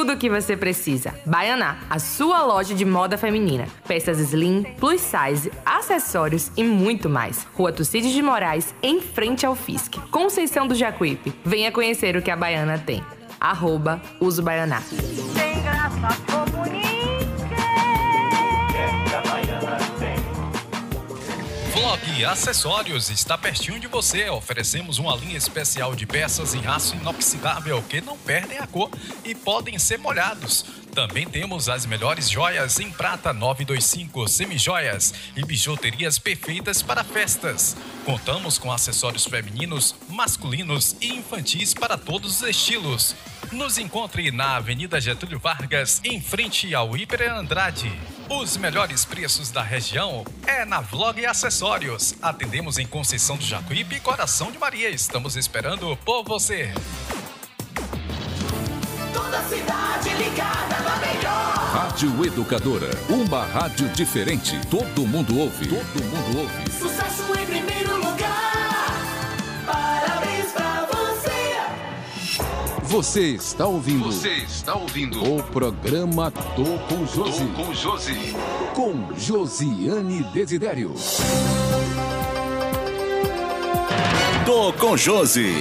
tudo o que você precisa. Baianá, a sua loja de moda feminina. Peças slim, plus size, acessórios e muito mais. Rua Tucídides de Moraes, em frente ao Fisk. Conceição do Jacuípe. Venha conhecer o que a Baiana tem. @usubaianá. Tem graça como ninguém. Vlog Acessórios está pertinho de você. Oferecemos uma linha especial de peças em aço inoxidável que não perdem a cor e podem ser molhados. Também temos as melhores joias em prata 925, semijoias e bijuterias perfeitas para festas. Contamos com acessórios femininos, masculinos e infantis para todos os estilos. Nos encontre na Avenida Getúlio Vargas, em frente ao Hiper Andrade. Os melhores preços da região é na Vlog Acessórios. Atendemos em Conceição do Jacuípe e Coração de Maria. Estamos esperando por você. Toda cidade ligada na melhor. Rádio Educadora, uma rádio diferente. Todo mundo ouve. Todo mundo ouve. Sucesso em primeiro lugar. Parabéns pra você. Você está ouvindo. Você está ouvindo O programa Tô com Josi. Tô com Josi. Com Josiane Desidério. Tô com Josi.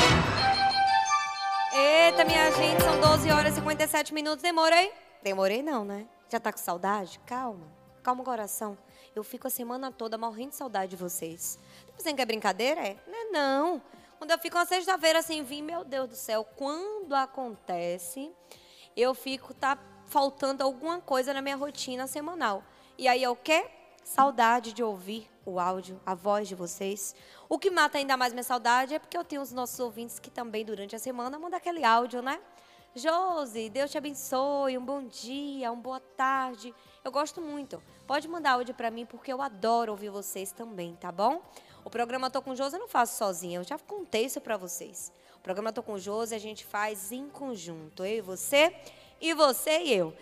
Eita, minha gente, são 12 horas e 57 minutos. Demorei? Demorei não, né? Já tá com saudade? Calma. Calma o coração. Eu fico a semana toda morrendo de saudade de vocês. Tá pensando que é brincadeira? É? Não é não. Quando eu fico uma sexta-feira assim, meu Deus do céu, quando acontece, eu fico, tá faltando alguma coisa na minha rotina semanal. E aí é o quê? Saudade de ouvir o áudio, a voz de vocês. O que mata ainda mais minha saudade é porque eu tenho os nossos ouvintes que também durante a semana mandam aquele áudio, né? Josi, Deus te abençoe, um bom dia, uma boa tarde. Eu gosto muito. Pode mandar áudio pra mim porque eu adoro ouvir vocês também, tá bom? O programa Tô com Josi eu não faço sozinha, eu já contei isso pra vocês. O programa Tô com Josi a gente faz em conjunto, eu e você e eu.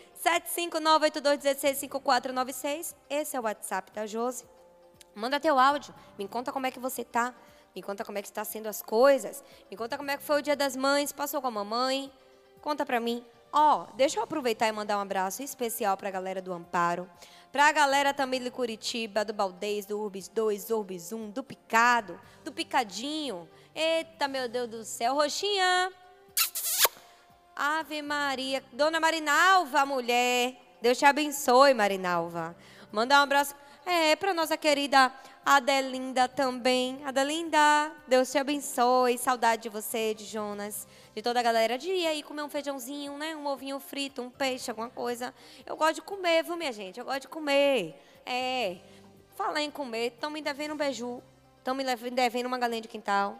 75982165496, esse é o WhatsApp da Josi. Manda teu áudio, me conta como é que você tá, me conta como é que está sendo as coisas, me conta como é que foi o Dia das Mães, passou com a mamãe, conta pra mim. Deixa eu aproveitar e mandar um abraço especial pra galera do Amparo, pra galera também de Curitiba, do Baldez, do Urbis 2, Urbis 1, do Picado, do Picadinho. Eita, meu Deus do céu, Roxinha. Ave Maria, Dona Marinalva, mulher. Deus te abençoe, Marinalva. Manda um abraço pra nossa querida Adelinda também. Adelinda, Deus te abençoe. Saudade de você, de Jonas, de toda a galera. De ir aí comer um feijãozinho, né? Um ovinho frito, um peixe, alguma coisa. Eu gosto de comer, viu, minha gente? Eu gosto de comer. Falar em comer, estão me devendo um beiju. Estão me devendo uma galinha de quintal.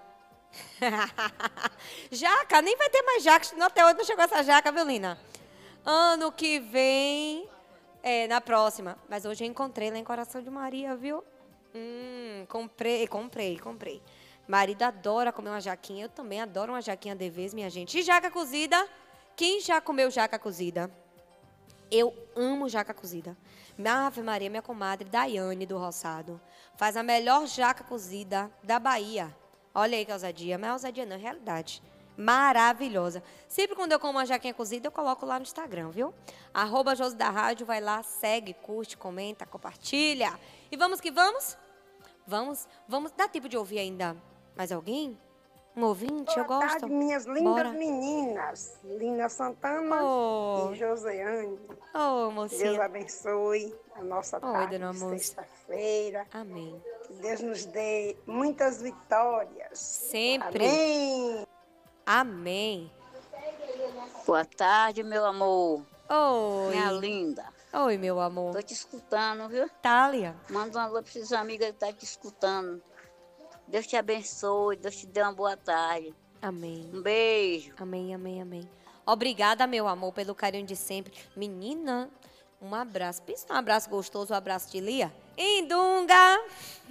Jaca, nem vai ter mais jaca. Até hoje não chegou essa jaca, viu, Lina? Ano que vem, na próxima. Mas hoje eu encontrei lá em Coração de Maria, viu? Comprei. Marido adora comer uma jaquinha. Eu também adoro uma jaquinha de vez, minha gente. E jaca cozida? Quem já comeu jaca cozida? Eu amo jaca cozida. Ave Maria, minha comadre Daiane do Roçado faz a melhor jaca cozida da Bahia. Olha aí que ousadia. Mas é ousadia não, é realidade. Maravilhosa. Sempre quando eu como uma jaquinha cozida, eu coloco lá no Instagram, viu? @Josi da Rádio, vai lá, segue, curte, comenta, compartilha. E vamos que vamos? Vamos. Dá tempo de ouvir ainda mais alguém? Um ouvinte? Eu gosto. Boa tarde, minhas lindas Bora. Meninas. Lina Santana e Josiane. Mocinha. Deus abençoe a nossa tarde dona de moça. sexta-feira. Amém. Que Deus nos dê muitas vitórias. Sempre. Amém. Amém. Boa tarde, meu amor. Oi. Minha linda. Oi, meu amor. Tô te escutando, viu? Thalia. Manda um alô para suas amigas que estão te escutando. Deus te abençoe, Deus te dê uma boa tarde. Amém. Um beijo. Amém. Obrigada, meu amor, pelo carinho de sempre. Menina, um abraço. Pensa num abraço gostoso, um abraço de Lia. Dunga!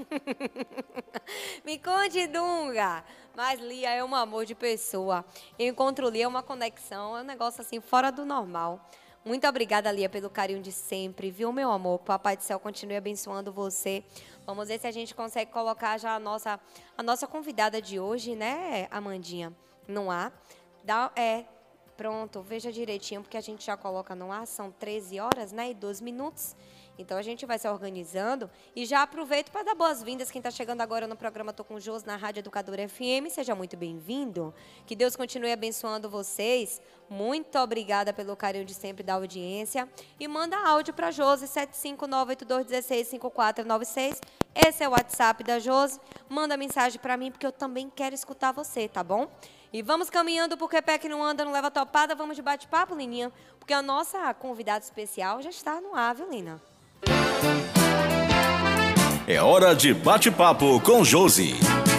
Me conte, Dunga. Mas Lia é um amor de pessoa. Eu encontro Lia, é uma conexão, é um negócio assim, fora do normal. Muito obrigada, Lia, pelo carinho de sempre, viu, meu amor? Papai do Céu continue abençoando você. Vamos ver se a gente consegue colocar já a nossa convidada de hoje, né, Amandinha? No ar. Pronto, veja direitinho, porque a gente já coloca no ar, são 13 horas, né, e 12 minutos. Então, a gente vai se organizando e já aproveito para dar boas-vindas. Quem está chegando agora no programa Tô com Josi, na Rádio Educadora FM, seja muito bem-vindo. Que Deus continue abençoando vocês. Muito obrigada pelo carinho de sempre da audiência. E manda áudio para Josi, 75982165496. Esse é o WhatsApp da Josi. Manda mensagem para mim, porque eu também quero escutar você, tá bom? E vamos caminhando, porque pé que não anda, não leva topada. Vamos de bate-papo, Lininha? Porque a nossa convidada especial já está no ar, viu, Lina? É hora de bate-papo com Josi.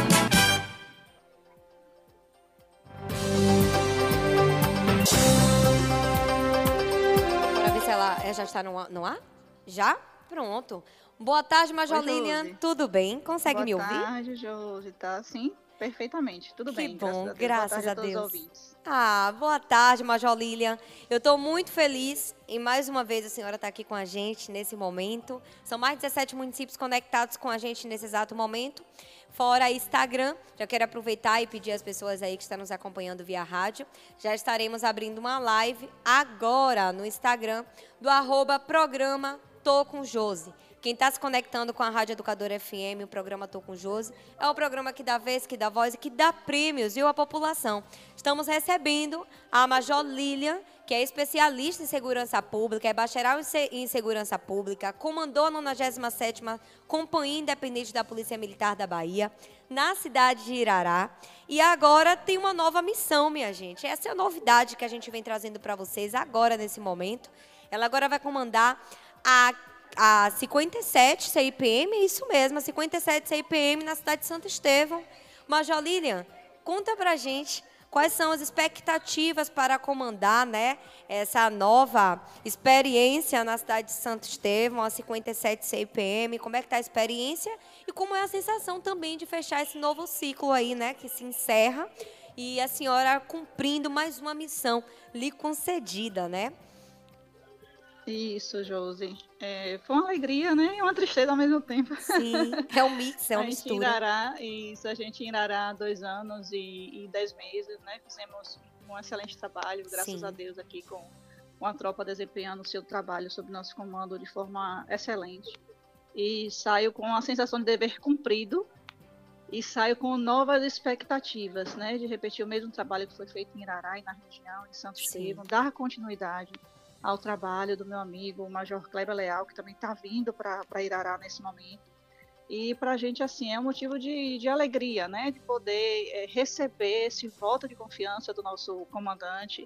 Para ver se ela já está no ar? Já? Pronto. Boa tarde, Major Lilian. Tudo bem? Consegue me ouvir? Boa tarde, Josi. Tá sim, perfeitamente. Tudo bem. Que bom, graças a Deus. Boa tarde a todos os ouvintes. Boa tarde, Major Lilian. Eu estou muito feliz e mais uma vez a senhora está aqui com a gente nesse momento. São mais de 17 municípios conectados com a gente nesse exato momento. Fora Instagram, já quero aproveitar e pedir às pessoas aí que estão nos acompanhando via rádio, já estaremos abrindo uma live agora no Instagram do @programa Tô com Josi. Quem está se conectando com a Rádio Educadora FM, o programa Tô com Josi, é o programa que dá vez, que dá voz e que dá prêmios, viu, à população. Estamos recebendo a Major Lilian, que é especialista em segurança pública, é bacharel em segurança pública, comandou a 97ª Companhia Independente da Polícia Militar da Bahia, na cidade de Irará. E agora tem uma nova missão, minha gente. Essa é a novidade que a gente vem trazendo para vocês agora, nesse momento. Ela agora vai comandar a 57 CIPM, isso mesmo, a 57 CIPM na cidade de Santo Estevão. Major Lilian, conta pra gente quais são as expectativas para comandar, né, essa nova experiência na cidade de Santo Estevão, a 57 CIPM, como é que está a experiência e como é a sensação também de fechar esse novo ciclo aí, né, que se encerra e a senhora cumprindo mais uma missão lhe concedida, né? Isso, Josi. Foi uma alegria, né? E uma tristeza ao mesmo tempo. Sim, é um mix, é uma mistura. A gente irá há 2 anos e 10 meses, né? Fizemos um excelente trabalho, graças a Deus, aqui com a tropa desempenhando o seu trabalho sob nosso comando de forma excelente. E saio com a sensação de dever cumprido e saio com novas expectativas, né? De repetir o mesmo trabalho que foi feito em Irará e na região, em Santo Estevão, dar continuidade ao trabalho do meu amigo, o Major Kleber Leal, que também está vindo para Irará nesse momento. E para a gente, assim, é um motivo de alegria, né? De poder receber esse voto de confiança do nosso comandante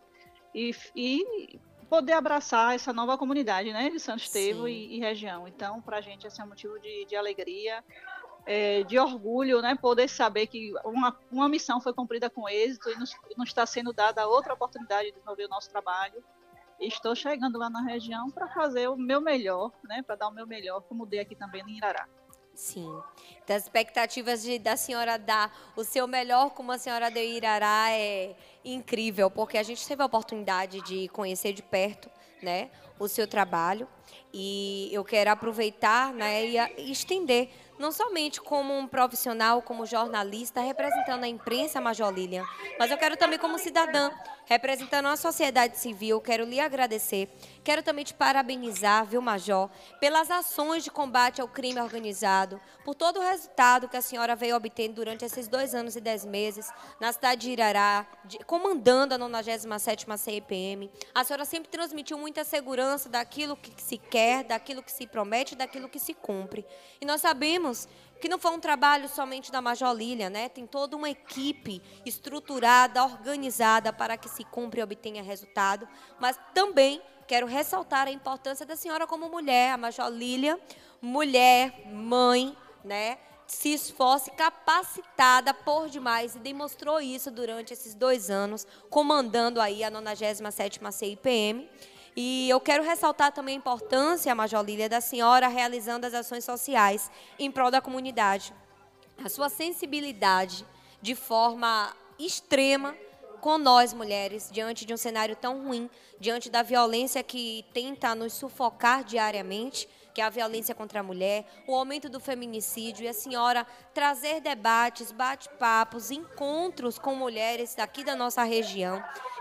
e poder abraçar essa nova comunidade, né? De Santo Estevão e região. Então, para a gente, esse é um motivo de alegria, de orgulho, né? Poder saber que uma missão foi cumprida com êxito e nos está sendo dada outra oportunidade de desenvolver o nosso trabalho. Estou chegando lá na região para fazer o meu melhor, né? Para dar o meu melhor, como dei aqui também em Irará. Sim. Então, as expectativas da senhora dar o seu melhor, como a senhora deu em Irará, é incrível, porque a gente teve a oportunidade de conhecer de perto, né, o seu trabalho. E eu quero aproveitar, né, e estender, não somente como um profissional, como jornalista, representando a imprensa, Major Lilian, mas eu quero também como cidadã, representando a sociedade civil. Quero lhe agradecer. Quero também te parabenizar, viu, Major, pelas ações de combate ao crime organizado, por todo o resultado que a senhora veio obtendo durante esses 2 anos e 10 meses na cidade de Irará, comandando a 97ª CIPM. A senhora sempre transmitiu muita segurança daquilo que se quer, daquilo que se promete, daquilo que se cumpre. E nós sabemos que não foi um trabalho somente da Major Lilian, né? Tem toda uma equipe estruturada, organizada para que se cumpra e obtenha resultado, mas também quero ressaltar a importância da senhora como mulher, a Major Lilian, mulher, mãe, né? Se esforça, capacitada por demais e demonstrou isso durante esses 2 anos, comandando aí a 97ª CIPM. E eu quero ressaltar também a importância, Major Lilian, da senhora realizando as ações sociais em prol da comunidade. A sua sensibilidade de forma extrema com nós, mulheres, diante de um cenário tão ruim, diante da violência que tenta nos sufocar diariamente, que é a violência contra a mulher, o aumento do feminicídio, e a senhora trazer debates, bate-papos, encontros com mulheres daqui da nossa região.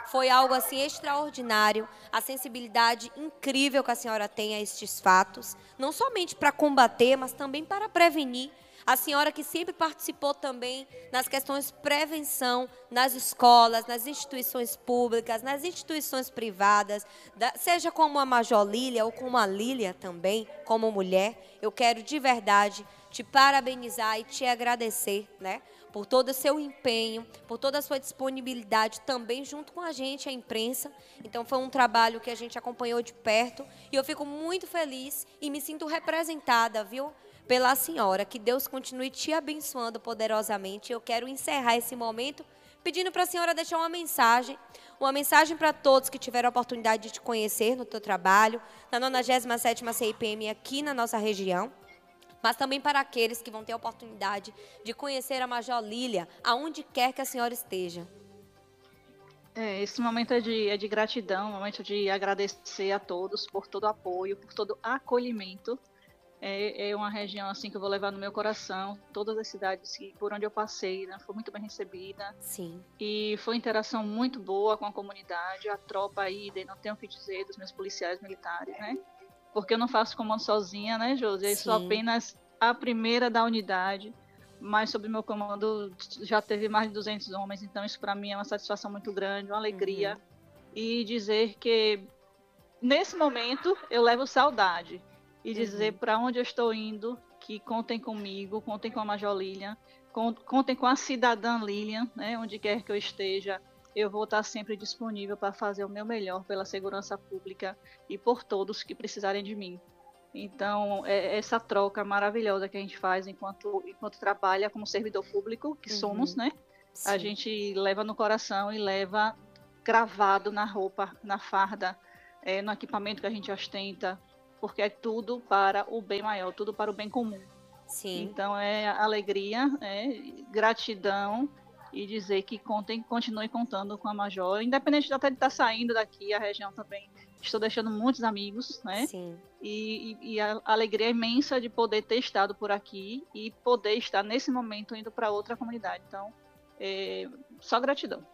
Foi algo assim extraordinário, a sensibilidade incrível que a senhora tem a estes fatos, não somente para combater, mas também para prevenir. A senhora que sempre participou também nas questões de prevenção nas escolas, nas instituições públicas, nas instituições privadas, seja como a Major Lília ou como a Lília também, como mulher. Eu quero de verdade te parabenizar e te agradecer, né? Por todo o seu empenho, por toda a sua disponibilidade também junto com a gente, a imprensa. Então foi um trabalho que a gente acompanhou de perto e eu fico muito feliz e me sinto representada, viu? Pela senhora, que Deus continue te abençoando poderosamente. Eu quero encerrar esse momento pedindo para a senhora deixar uma mensagem para todos que tiveram a oportunidade de te conhecer no teu trabalho, na 97ª CIPM aqui na nossa região, mas também para aqueles que vão ter a oportunidade de conhecer a Major Lília, aonde quer que a senhora esteja. Esse momento é de gratidão, um momento de agradecer a todos por todo o apoio, por todo o acolhimento. É uma região assim que eu vou levar no meu coração. Todas as cidades por onde eu passei, né, foi muito bem recebida. Sim. E foi uma interação muito boa com a comunidade. A tropa aí, não tenho o que dizer dos meus policiais militares, né? Porque eu não faço comando sozinha, né, Josi? Eu sou apenas a primeira da unidade, mas sob meu comando já teve mais de 200 homens. Então isso para mim é uma satisfação muito grande, uma alegria. E dizer que nesse momento eu levo saudade. E dizer para onde eu estou indo, que contem comigo, contem com a Major Lilian, contem com a cidadã Lilian, né? Onde quer que eu esteja, eu vou estar sempre disponível para fazer o meu melhor pela segurança pública e por todos que precisarem de mim. Então, essa troca maravilhosa que a gente faz enquanto trabalha como servidor público, que somos, né? Sim. A gente leva no coração e leva gravado na roupa, na farda, no equipamento que a gente ostenta, porque é tudo para o bem maior, tudo para o bem comum. Sim. Então é alegria, gratidão e dizer que continue contando com a Major, independente de até de estar saindo daqui, a região também. Estou deixando muitos amigos, né? Sim. E a alegria imensa de poder ter estado por aqui e poder estar nesse momento indo para outra comunidade. Então, só gratidão.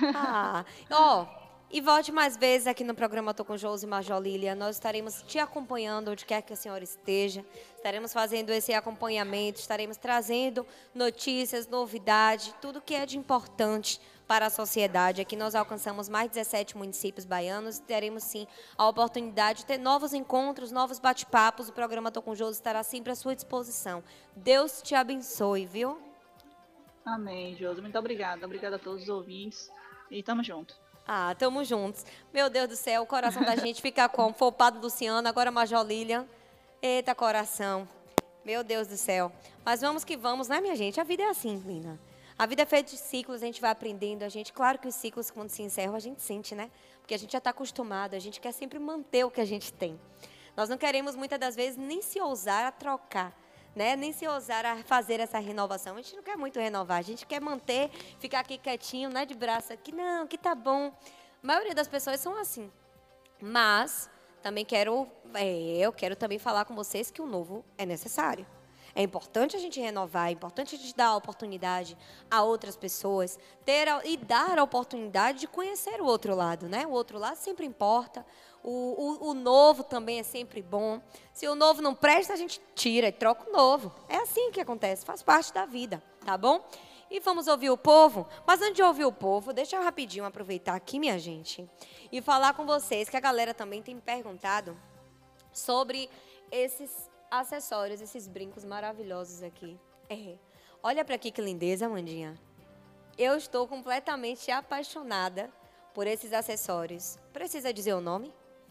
E volte mais vezes aqui no programa Tô com Josi e Major Lília. Nós estaremos te acompanhando onde quer que a senhora esteja. Estaremos fazendo esse acompanhamento, estaremos trazendo notícias, novidade, tudo que é de importante para a sociedade. Aqui nós alcançamos mais de 17 municípios baianos e teremos sim a oportunidade de ter novos encontros, novos bate-papos. O programa Tô com Josi estará sempre à sua disposição. Deus te abençoe, viu? Amém, Josi. Muito obrigada. Obrigada a todos os ouvintes e tamo junto. Tamo juntos. Meu Deus do céu, o coração da gente fica como? Foi o Padre Luciano, agora Major Lilian. Eita, coração. Meu Deus do céu. Mas vamos que vamos, né, minha gente? A vida é assim, Lina. A vida é feita de ciclos, a gente vai aprendendo. Claro que os ciclos, quando se encerram, a gente sente, né? Porque a gente já está acostumado, a gente quer sempre manter o que a gente tem. Nós não queremos, muitas das vezes, nem se ousar a trocar, né? Nem se ousar a fazer essa renovação. A gente não quer muito renovar, a gente quer manter, ficar aqui quietinho, né, de braço aqui, não, que tá bom. A maioria das pessoas são assim. Mas também eu quero também falar com vocês que o novo é necessário. É importante a gente renovar, é importante a gente dar a oportunidade a outras pessoas, e dar a oportunidade de conhecer o outro lado, né? O outro lado sempre importa. O novo também é sempre bom. Se o novo não presta, a gente tira e troca o novo. É assim que acontece, faz parte da vida, tá bom? E vamos ouvir o povo? Mas antes de ouvir o povo, deixa eu rapidinho aproveitar aqui, minha gente, e falar com vocês que a galera também tem me perguntado sobre esses acessórios, esses brincos maravilhosos aqui. Olha pra aqui que lindeza, Amandinha. Eu estou completamente apaixonada por esses acessórios. Precisa dizer o nome?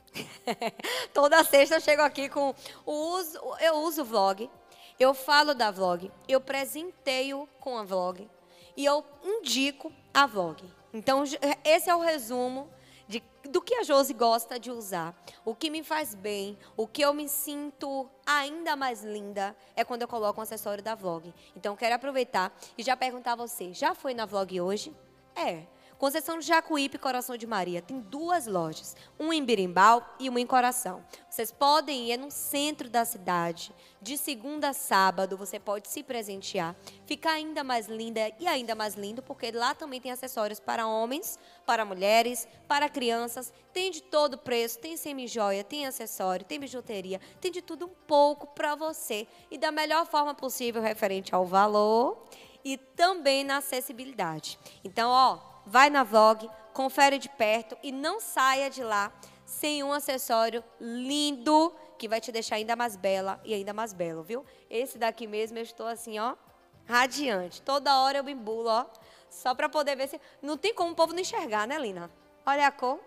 Toda sexta eu chego aqui com eu uso vlog, eu falo da vlog, eu presenteio com a vlog e eu indico a vlog. Então, esse é o resumo do que a Josi gosta de usar. O que me faz bem, o que eu me sinto ainda mais linda é quando eu coloco um acessório da vlog. Então, eu quero aproveitar e já perguntar a você, já foi na vlog hoje? Conceição do Jacuípe e Coração de Maria. Tem 2 lojas, uma em Birimbau e uma em Coração. Vocês podem ir, é no centro da cidade. De segunda a sábado, você pode se presentear. Ficar ainda mais linda e ainda mais lindo, porque lá também tem acessórios para homens, para mulheres, para crianças. Tem de todo preço, tem semi-joia, tem acessório, tem bijuteria. Tem de tudo um pouco para você. E da melhor forma possível, referente ao valor e também na acessibilidade. Então, ó, vai na Vogue, confere de perto e não saia de lá sem um acessório lindo que vai te deixar ainda mais bela e ainda mais belo, viu? Esse daqui mesmo eu estou assim, ó, radiante. Toda hora eu me embulo, ó, só para poder ver se... Não tem como o povo não enxergar, né, Lina? Olha a cor.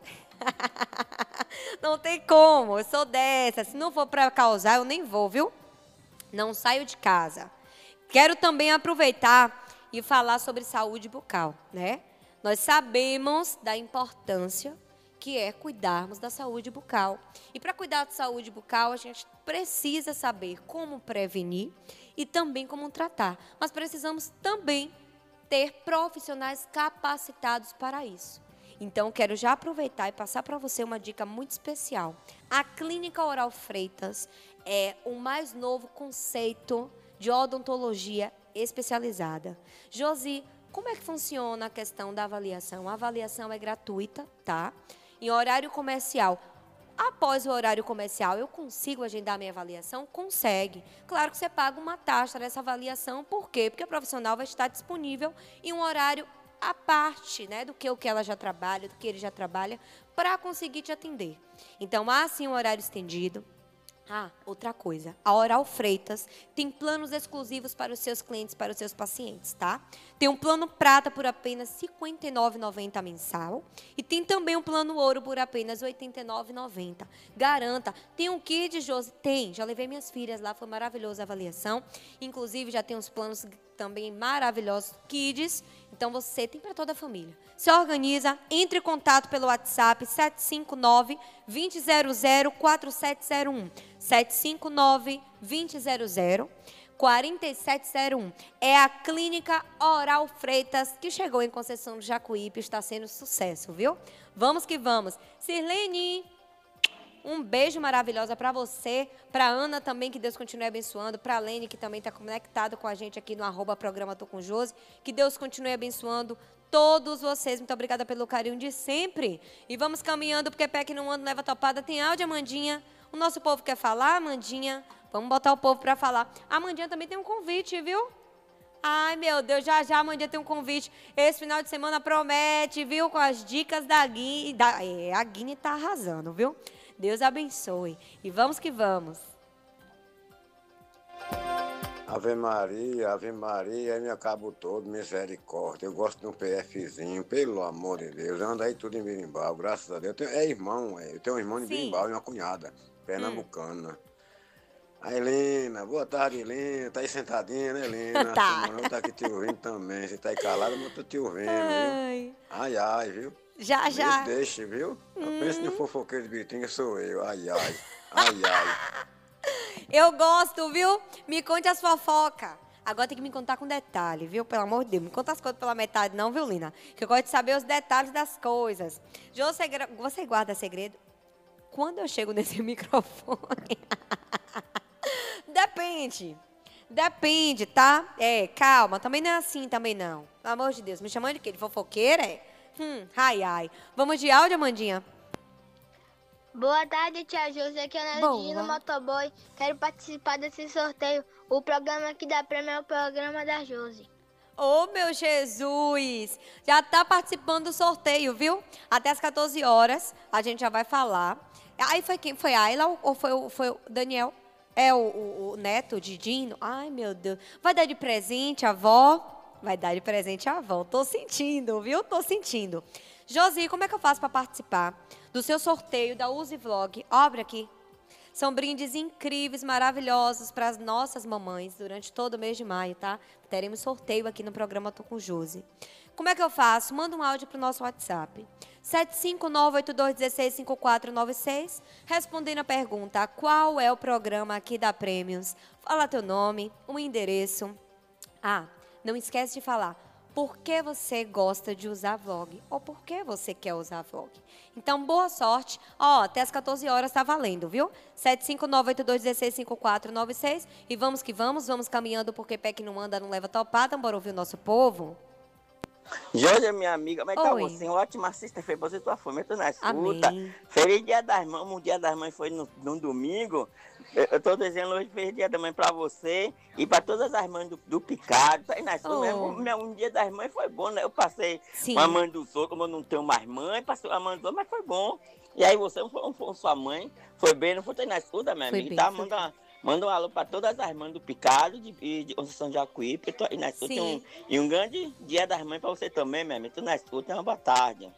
Não tem como, eu sou dessa. Se não for para causar, eu nem vou, viu? Não saio de casa. Quero também aproveitar e falar sobre saúde bucal, né? Nós sabemos da importância que é cuidarmos da saúde bucal. E para cuidar da saúde bucal, a gente precisa saber como prevenir e também como tratar. Mas precisamos também ter profissionais capacitados para isso. Então, quero já aproveitar e passar para você uma dica muito especial. A Clínica Oral Freitas é o mais novo conceito de odontologia especializada. Josi, como é que funciona a questão da avaliação? A avaliação é gratuita, tá? Em horário comercial. Após o horário comercial, eu consigo agendar minha avaliação? Consegue. Claro que você paga uma taxa dessa avaliação. Por quê? Porque o profissional vai estar disponível em um horário à parte, né, do que o que ela já trabalha, do que ele já trabalha, para conseguir te atender. Então, há sim um horário estendido. Ah, outra coisa, a Oral Freitas tem planos exclusivos para os seus clientes, para os seus pacientes, tá? Tem um plano prata por apenas R$ 59,90 mensal e tem também um plano ouro por apenas R$ 89,90. Garanta. Tem um kit, Josi? Tem. Já levei minhas filhas lá, foi maravilhosa a avaliação. Inclusive, já tem uns planos também maravilhosos, kids. Então, você tem para toda a família. Se organiza, entre em contato pelo WhatsApp 759-2000-4701. 759-2000-4701. É a Clínica Oral Freitas, que chegou em Conceição do Jacuípe, está sendo sucesso, viu? Vamos que vamos. Sirlene, um beijo maravilhosa para você, para Ana também, que Deus continue abençoando, para a Lene, que também está conectado com a gente aqui no @programa Tô com Josi, que Deus continue abençoando todos vocês. Muito obrigada pelo carinho de sempre. E vamos caminhando, porque pé que não anda, leva topada. Tem áudio, Amandinha? O nosso povo quer falar, Amandinha? Vamos botar o povo para falar. A Amandinha também tem um convite, viu? Ai, meu Deus, já a Amandinha tem um convite. Esse final de semana promete, viu? Com as dicas da Guine. A Guine tá arrasando, viu? Deus abençoe. E vamos que vamos. Ave Maria, me acabo todo, misericórdia. Eu gosto de um PFzinho, pelo amor de Deus. Eu ando aí tudo em Birimbau, graças a Deus. Eu tenho um irmão em Birimbau e uma cunhada, pernambucana. A Helena, boa tarde, Helena. Tá aí sentadinha, né, Helena? Tá. Eu tá aqui te ouvindo também. Você tá aí calada, mas eu tô te ouvindo, viu? Ai, viu? Já. Deixa, viu? Pensa no fofoqueiro de Bitinga, sou eu. Ai. Eu gosto, viu? Me conte as fofocas. Agora tem que me contar com detalhe, viu? Pelo amor de Deus, me conta as coisas pela metade não, viu, Lina? Que eu gosto de saber os detalhes das coisas. Você guarda segredo? Quando eu chego nesse microfone... Depende, tá? Calma, também não é assim, também não. Pelo amor de Deus, me chamando de quê? De fofoqueira, é? Ai. Vamos de áudio, Amandinha? Boa tarde, tia Josi. Aqui é a Nandinha no Motoboy. Quero participar desse sorteio. O programa que dá prêmio é o programa da Josi. Ô, meu Jesus! Já tá participando do sorteio, viu? Até as 14 horas a gente já vai falar. Aí foi quem? Foi a Ayla ou foi o Daniel? É o neto de Dino? Ai, meu Deus. Vai dar de presente a avó? Vai dar de presente a avó. Tô sentindo, viu? Tô sentindo. Josi, como é que eu faço para participar do seu sorteio da Use Vlog? Abre aqui. São brindes incríveis, maravilhosos para as nossas mamães durante todo o mês de maio, tá? Teremos sorteio aqui no programa Tô com Josi. Como é que eu faço? Manda um áudio pro nosso WhatsApp. 759-8216-5496. Respondendo a pergunta, qual é o programa aqui da Prêmios? Fala teu nome, o endereço. Não esquece de falar por que você gosta de usar vlog ou por que você quer usar vlog. Então, boa sorte. Ó, até as 14 horas tá valendo, viu? 759-8216-5496. E vamos que vamos caminhando, porque pé que não anda não leva topada. Bora ouvir o nosso povo? Josi, minha amiga, mas tá você, uma ótima sexta-feira, você tua fome, eu tô na escuta. Feliz Dia das Mães, o Dia das Mães foi no domingo. Eu tô desejando hoje feliz Dia da Mãe pra você e pra todas as mães do Picado. Tá aí na escuta, um Dia das Mães foi bom, né? Eu passei com a mãe dos outros, como eu não tenho mais mãe, passei com a mãe dos outros, mas foi bom. E aí você não foi sua mãe, foi bem, não foi tá aí na escuta, minha amiga? Tá, manda um alô para todas as mães do Picado de Conceição de Jacuípe. Tô aí na escuta. E um grande Dia das Mães para você também, minha amiga. Tô na escuta, uma boa tarde.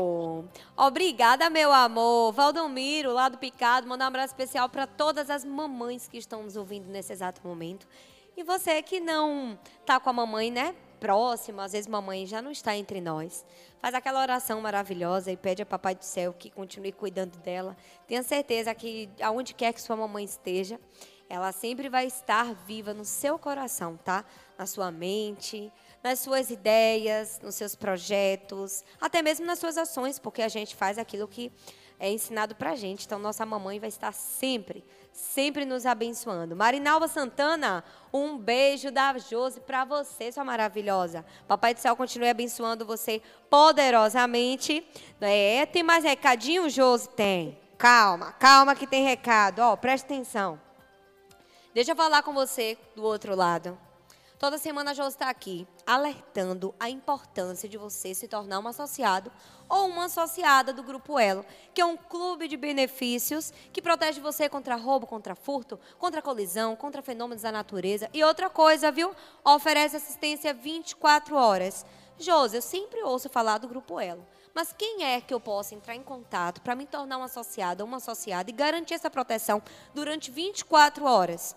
Obrigada, meu amor. Valdomiro, lá do Picado, manda um abraço especial para todas as mamães que estão nos ouvindo nesse exato momento. E você que não tá com a mamãe, né, próxima, às vezes mamãe já não está entre nós. Faz aquela oração maravilhosa e pede a Papai do Céu que continue cuidando dela. Tenha certeza que aonde quer que sua mamãe esteja, ela sempre vai estar viva no seu coração, tá? Na sua mente, nas suas ideias, nos seus projetos, até mesmo nas suas ações, porque a gente faz aquilo que é ensinado pra gente. Então, nossa mamãe vai estar sempre nos abençoando. Marinalva Santana, um beijo da Josi pra você, sua maravilhosa. Papai do Céu continue abençoando você poderosamente. Tem mais recadinho, Josi? Tem. Calma que tem recado. Ó, presta atenção. Deixa eu falar com você do outro lado. Toda semana a Josi está aqui alertando a importância de você se tornar um associado ou uma associada do Grupo Elo, que é um clube de benefícios que protege você contra roubo, contra furto, contra colisão, contra fenômenos da natureza. E outra coisa, viu? Oferece assistência 24 horas. Josi, eu sempre ouço falar do Grupo Elo. Mas quem é que eu posso entrar em contato para me tornar um associado ou uma associada e garantir essa proteção durante 24 horas?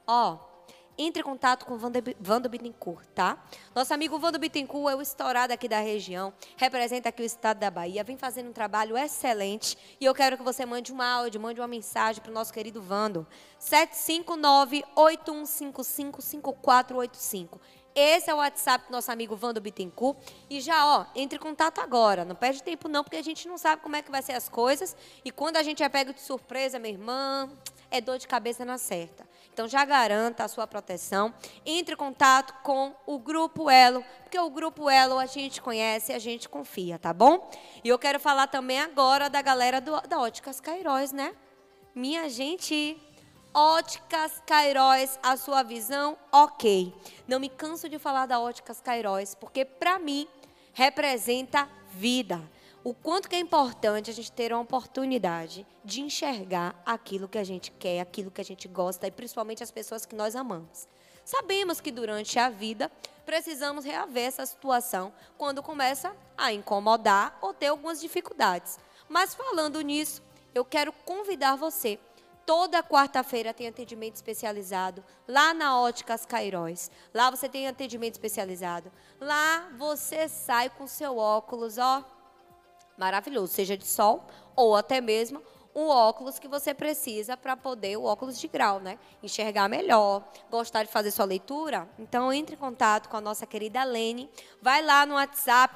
Entre em contato com o Vando Bittencourt, tá? Nosso amigo Vando Bittencourt é o estourado aqui da região, representa aqui o estado da Bahia, vem fazendo um trabalho excelente e eu quero que você mande um áudio, mande uma mensagem para o nosso querido Vando. 759-8155-5485. Esse é o WhatsApp do nosso amigo Vando Bittencourt. E já, entre em contato agora. Não perde tempo não, porque a gente não sabe como é que vai ser as coisas. E quando a gente é pego de surpresa, minha irmã, é dor de cabeça na certa. Então, já garanta a sua proteção. Entre em contato com o Grupo Elo, porque o Grupo Elo a gente conhece e a gente confia, tá bom? E eu quero falar também agora da galera da Óticas Cairóis, né? Minha gente, Óticas Cairóis, a sua visão, ok. Não me canso de falar da Óticas Cairóis, porque para mim representa vida. O quanto que é importante a gente ter uma oportunidade de enxergar aquilo que a gente quer, aquilo que a gente gosta e principalmente as pessoas que nós amamos. Sabemos que durante a vida precisamos reaver essa situação quando começa a incomodar ou ter algumas dificuldades. Mas falando nisso, eu quero convidar você. Toda quarta-feira tem atendimento especializado lá na Óticas Cairóis. Lá você tem atendimento especializado. Lá você sai com seu óculos, maravilhoso, seja de sol ou até mesmo um óculos que você precisa para poder, o óculos de grau, né? Enxergar melhor, gostar de fazer sua leitura. Então, entre em contato com a nossa querida Lene. Vai lá no WhatsApp,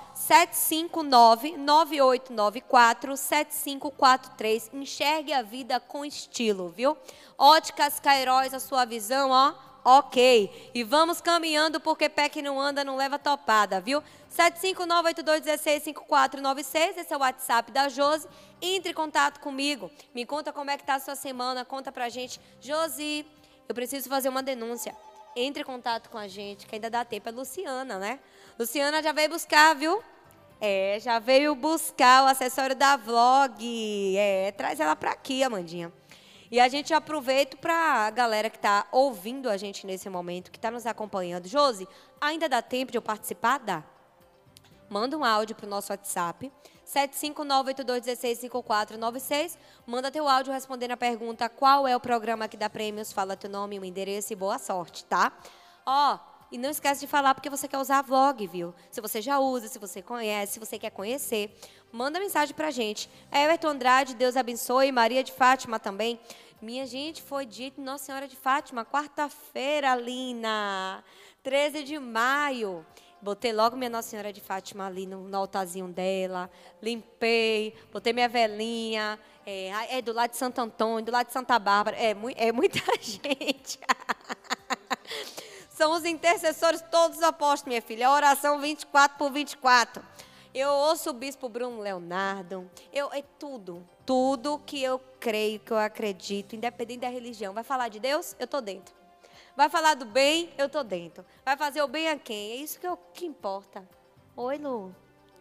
759-9894-7543. Enxergue a vida com estilo, viu? Óticas Cairóis, a sua visão, ok. E vamos caminhando, porque pé que não anda não leva topada, viu? 759-8216-5496, esse é o WhatsApp da Josi. Entre em contato comigo, me conta como é que tá a sua semana, conta pra gente. Josi, eu preciso fazer uma denúncia. Entre em contato com a gente, que ainda dá tempo. É Luciana, né? Luciana já veio buscar, viu? Já veio buscar o acessório da Vlog. Traz ela pra aqui, Amandinha. E a gente aproveita para a galera que está ouvindo a gente nesse momento, que está nos acompanhando. Josi, ainda dá tempo de eu participar? Dá. Manda um áudio para o nosso WhatsApp, 759-8216-5496. Manda teu áudio respondendo a pergunta: qual é o programa que dá prêmios? Fala teu nome, o endereço e boa sorte, tá? E não esquece de falar porque você quer usar a Vlog, viu? Se você já usa, se você conhece, se você quer conhecer, manda mensagem pra gente. Everton Andrade, Deus abençoe. Maria de Fátima também. Minha gente, foi dia de Nossa Senhora de Fátima, quarta-feira, Lina, 13 de maio. Botei logo minha Nossa Senhora de Fátima ali no altarzinho dela. Limpei, botei minha velinha. É do lado de Santo Antônio, do lado de Santa Bárbara. É muita gente. São os intercessores todos opostos, minha filha. A oração 24/24. Eu ouço o bispo Bruno Leonardo. É tudo que eu creio, que eu acredito, independente da religião. Vai falar de Deus? Eu tô dentro. Vai falar do bem? Eu tô dentro. Vai fazer o bem a quem? É isso que importa. Oi, Lu.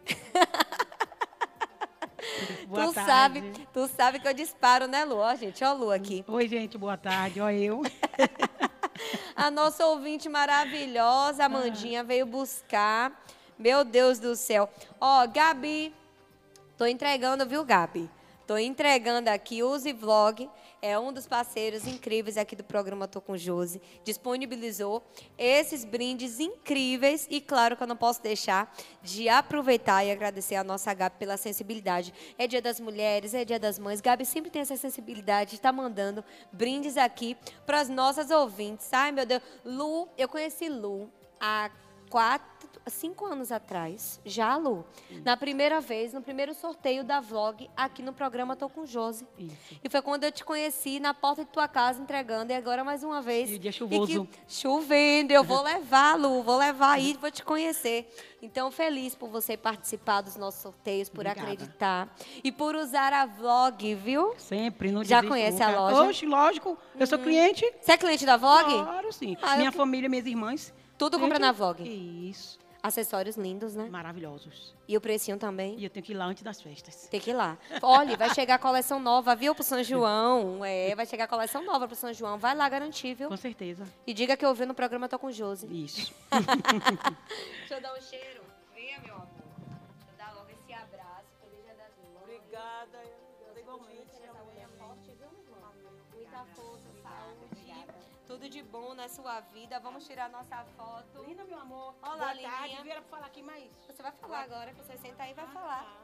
Boa tarde. Tu sabe que eu disparo, né, Lu? Ó, gente, ó a Lu aqui. Oi, gente, boa tarde. Ó eu. A nossa ouvinte maravilhosa, Amandinha, veio buscar. Meu Deus do céu. Ó, Gabi, tô entregando, viu, Gabi? Tô entregando aqui, Use Vlog, é um dos parceiros incríveis aqui do programa Tô com Josi. Disponibilizou esses brindes incríveis e claro que eu não posso deixar de aproveitar e agradecer a nossa Gabi pela sensibilidade. É Dia das Mulheres, é Dia das Mães. Gabi sempre tem essa sensibilidade de estar mandando brindes aqui para as nossas ouvintes. Ai, meu Deus. Lu, eu conheci Lu há 5 anos atrás, já, Lu, na primeira vez, no primeiro sorteio da Vlog, aqui no programa Tô com Josi. Isso. E foi quando eu te conheci na porta de tua casa, entregando, e agora mais uma vez. E o dia chuvoso. Chovendo, eu vou levar, Lu, vou levar aí, vou te conhecer. Então, feliz por você participar dos nossos sorteios, por acreditar e por usar a Vlog, viu? Sempre, não Já conhece a loja? Oxe, lógico, eu sou cliente. Você é cliente da Vlog? Claro, sim. Minha família, minhas irmãs. Tudo compra na Vlog? Isso. Acessórios lindos, né? Maravilhosos. E o precinho também? E eu tenho que ir lá antes das festas. Tem que ir lá. Olha, vai chegar a coleção nova, viu, pro São João. Vai chegar a coleção nova pro São João. Vai lá garantir, viu? Com certeza. E diga que eu vi no programa Tô com Josi. Isso. Deixa eu dar um cheiro. Venha, meu amor. Deixa eu dar logo esse abraço. Feliz Dia das Mães. Obrigada. Igualmente. Essa mulher forte, viu, meu irmão? Muita força, saúde. Tudo de bom na sua vida. Vamos tirar nossa foto. Linda, meu amor. Olá, Boa tarde. Lininha. Vieram falar aqui mais. Você vai falar agora, que você senta aí e vai falar.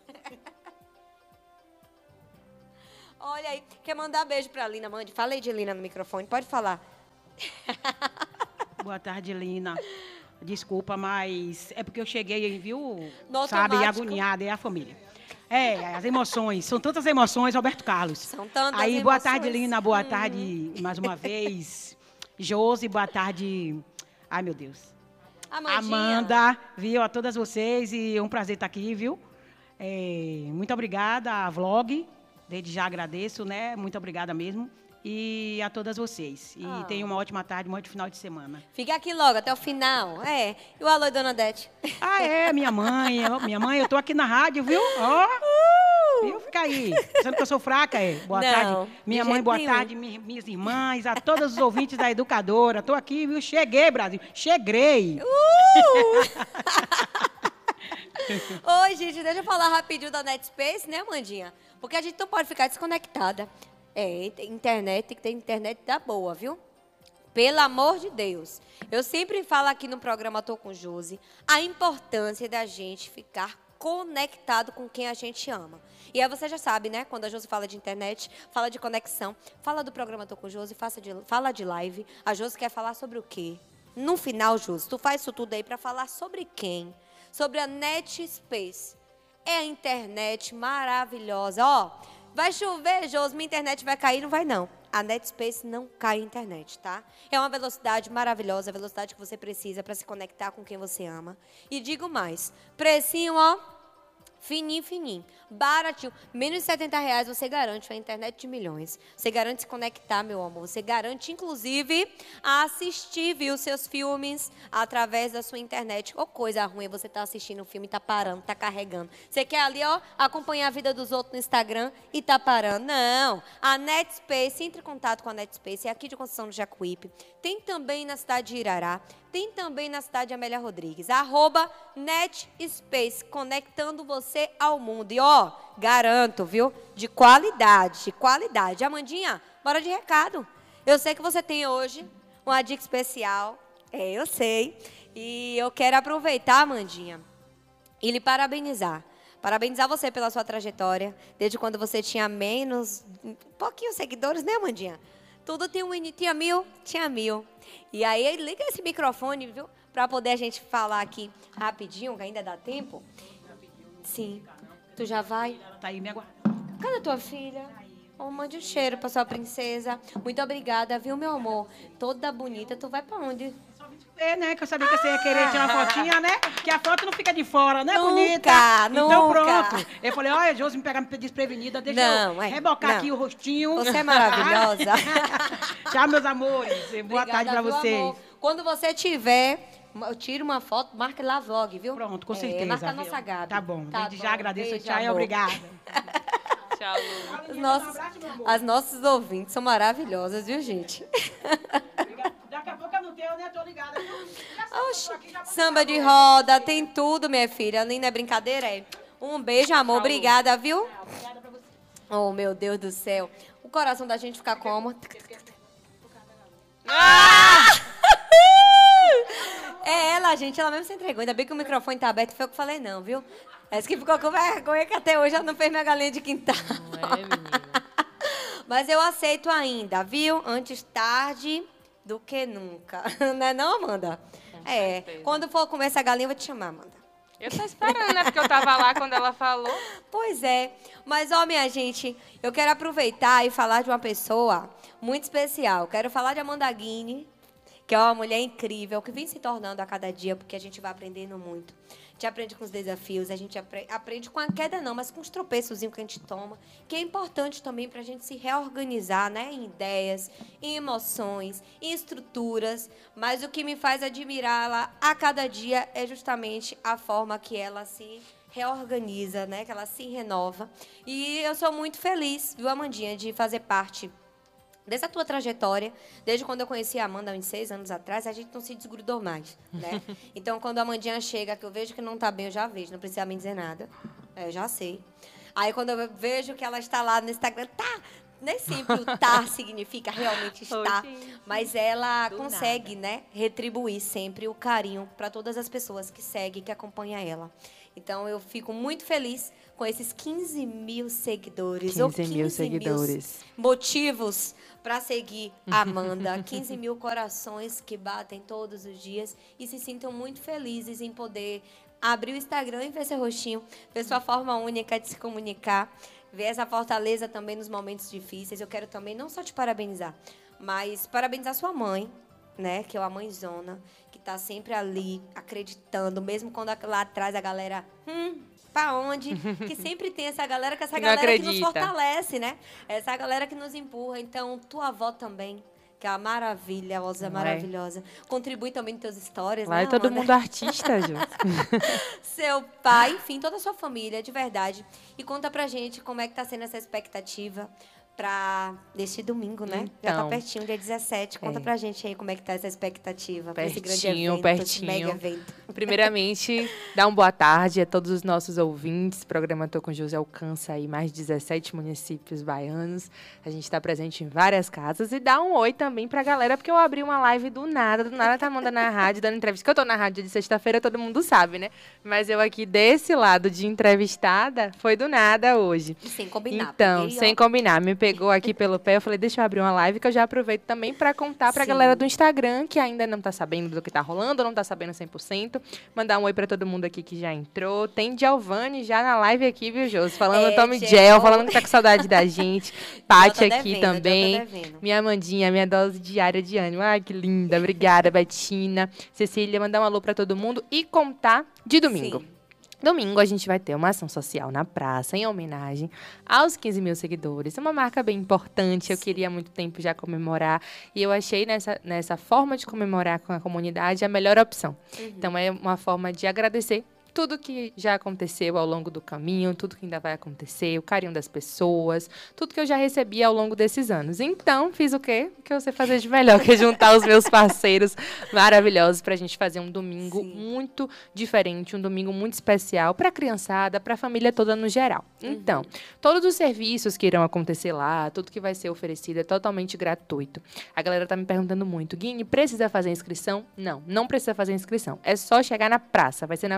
Olha aí. Quer mandar beijo pra Lina? Mande. Falei de Lina no microfone. Pode falar. Boa tarde, Lina. Desculpa, mas é porque eu cheguei aí, viu? No Sabe, automático. agoniada, é a família. As emoções. São tantas emoções, Roberto Carlos. São tantas aí, emoções. boa tarde, Lina. Boa tarde, mais uma vez. Josi, boa tarde. Ai, meu Deus. Amanda, viu? A todas vocês. E é um prazer estar aqui, viu? Muito obrigada, a Vlog. Desde já agradeço, né? Muito obrigada mesmo. E a todas vocês. E tenham uma ótima tarde, um ótimo final de semana. Fica aqui logo, até o final. E o alô, dona Dete? Minha mãe. Minha mãe, eu tô aqui na rádio, viu? Viu? Fica aí. Pensando que eu sou fraca, Boa tarde. Minha mãe, boa tarde, minhas irmãs, a todos os ouvintes da Educadora. Tô aqui, viu? Cheguei, Brasil. Cheguei. Oi, gente, deixa eu falar rapidinho da Netspace, né, Amandinha? Porque a gente não pode ficar desconectada. Internet, tem que ter internet da boa, viu? Pelo amor de Deus. Eu sempre falo aqui no programa Tô com Josi a importância da gente ficar conectado com quem a gente ama. E aí você já sabe, né? Quando a Josi fala de internet, fala de conexão, fala do programa Tô com Josi, fala de live. A Josi quer falar sobre o quê? No final, Josi, tu faz isso tudo aí para falar sobre quem? Sobre a Netspace. É a internet maravilhosa. Vai chover, Josi, minha internet vai cair? Não vai, não. A Netspace não cai a internet, tá? É uma velocidade maravilhosa, a velocidade que você precisa para se conectar com quem você ama. E digo mais, precinho, fininho, baratinho. Menos de R$70 você garante a internet de milhões. Você garante se conectar, meu amor. Você garante, inclusive, assistir, viu, seus filmes através da sua internet. Coisa ruim, você tá assistindo um filme e tá parando, tá carregando. Você quer ali, acompanhar a vida dos outros no Instagram e tá parando. Não. A Netspace, entre em contato com a Netspace, é aqui de Conceição do Jacuípe. Tem também na cidade de Irará. Tem também na cidade de Amélia Rodrigues. @Netspace, conectando você ao mundo. E garanto, viu? De qualidade. Amandinha, bora de recado. Eu sei que você tem hoje uma dica especial. Eu sei. E eu quero aproveitar, Amandinha, e lhe parabenizar. Parabenizar você pela sua trajetória, desde quando você tinha pouquinho seguidores, né, Amandinha? Tudo tem um início. Tinha mil? Tinha mil. E aí, liga esse microfone, viu? Pra poder a gente falar aqui rapidinho, que ainda dá tempo. Sim. Tu já vai? Tá aí, me aguarda. Cadê tua filha? Oh, mande um cheiro pra sua princesa. Muito obrigada, viu, meu amor? Toda bonita. Tu vai pra onde? É, né? Que eu sabia que você ia querer tirar uma fotinha, né? Que a foto não fica de fora, né, nunca, bonita? Nunca. Então pronto. Eu falei, olha, Josi me pegar desprevenida, deixa eu rebocar aqui o rostinho. Você é maravilhosa. Tchau, meus amores. Boa tarde pra vocês. Amor. Quando você tiver, tira uma foto, marca lá vlog, viu? Pronto, com certeza. Marca a nossa Gabi. Tá bom. Desde já agradeço. Beijo, tchau e obrigada. Tchau, Lu. As nossas ouvintes são maravilhosas, viu, gente? Daqui a pouco eu não tenho, né? Tô ligada. Oxi, samba de roda, tem tudo, minha filha. Nem não é brincadeira, é? Um beijo, amor. Obrigada, viu? Obrigada pra você. Oh, meu Deus do céu. O coração da gente fica como? É ela, gente. Ela mesmo se entregou. Ainda bem que o microfone tá aberto. Foi o que eu falei, não, viu? Essa que ficou com vergonha que até hoje ela não fez minha galinha de quintal. Não é, menina? Mas eu aceito ainda, viu? Antes tarde do que nunca. Não é não, Amanda? Com certeza. Quando for comer essa galinha, eu vou te chamar, Amanda. Eu tô esperando, né? Porque eu tava lá quando ela falou. Pois é. Mas, ó, minha gente, eu quero aproveitar e falar de uma pessoa muito especial. Quero falar de Amanda Guini, que é uma mulher incrível, que vem se tornando a cada dia, porque a gente vai aprendendo muito. A gente aprende com os desafios, a gente aprende com a queda não, mas com os tropeçozinhos que a gente toma, que é importante também para a gente se reorganizar, né, em ideias, em emoções, em estruturas. Mas o que me faz admirá-la a cada dia é justamente a forma que ela se reorganiza, né, que ela se renova. E eu sou muito feliz, viu, Amandinha, de fazer parte dessa tua trajetória. Desde quando eu conheci a Amanda, uns 6 anos atrás, a gente não se desgrudou mais, né? Então, quando a Amandinha chega, que eu vejo que não tá bem, eu já vejo, não precisa me dizer nada. Eu já sei. Aí, quando eu vejo que ela está lá no Instagram, tá! Nem sempre o tá significa realmente estar, mas ela consegue, né, retribuir sempre o carinho para todas as pessoas que seguem, que acompanham ela. Então, eu fico muito feliz com esses 15 mil seguidores. 15 mil seguidores. Motivos para seguir a Amanda. 15 mil corações que batem todos os dias e se sintam muito felizes em poder abrir o Instagram e ver seu rostinho, ver sua forma única de se comunicar, ver essa fortaleza também nos momentos difíceis. Eu quero também não só te parabenizar, mas parabenizar sua mãe, né, que é uma mãezona, que tá sempre ali acreditando, mesmo quando lá atrás a galera, pra onde? Que sempre tem essa galera, que essa galera que nos fortalece, né? Essa galera que nos empurra. Então, tua avó também, que é uma maravilhosa. Contribui também nos teus histórias, lá né, é todo Amanda? mundo artista, Ju. Seu pai, enfim, toda a sua família, de verdade. E conta pra gente como é que tá sendo essa expectativa para deste domingo, né? Então, já tá pertinho, dia 17. Conta pra gente aí como é que tá essa expectativa para esse grande evento, pertinho. esse mega evento. Primeiramente, dá uma boa tarde a todos os nossos ouvintes. O programa Tô com José alcança aí mais de 17 municípios baianos. A gente está presente em várias casas. E dá um oi também pra galera, porque eu abri uma live do nada tá mandando na rádio, dando entrevista. Que eu tô na rádio de sexta-feira, todo mundo sabe, né? Mas eu aqui desse lado de entrevistada, foi do nada hoje. E sem combinar. Então, sem combinar. Me pegou aqui pelo pé, eu falei, deixa eu abrir uma live, que eu já aproveito também para contar pra galera do Instagram, que ainda não tá sabendo do que tá rolando, não tá sabendo 100%. Mandar um oi pra todo mundo aqui que já entrou. Tem Giovanni já na live aqui, viu, Josi? Falando Tommy Gel, falando que tá com saudade da gente. Paty aqui também. Minha Amandinha, minha dose diária de ânimo. Ai, que linda. Obrigada, Betina. Cecília, mandar um alô pra todo mundo e contar de domingo. Sim. Domingo a gente vai ter uma ação social na praça, em homenagem aos 15 mil seguidores. É uma marca bem importante, eu queria há muito tempo já comemorar. E eu achei nessa forma de comemorar com a comunidade a melhor opção. Então é uma forma de agradecer tudo que já aconteceu ao longo do caminho, tudo que ainda vai acontecer, o carinho das pessoas, tudo que eu já recebi ao longo desses anos. Então, fiz o quê? O que eu sei fazer de melhor, que é juntar os meus parceiros maravilhosos para a gente fazer um domingo muito diferente, um domingo muito especial para a criançada, para a família toda no geral. Então, todos os serviços que irão acontecer lá, tudo que vai ser oferecido é totalmente gratuito. A galera tá me perguntando muito, Guini, precisa fazer inscrição? Não, não precisa fazer inscrição. É só chegar na praça. Vai ser na Praça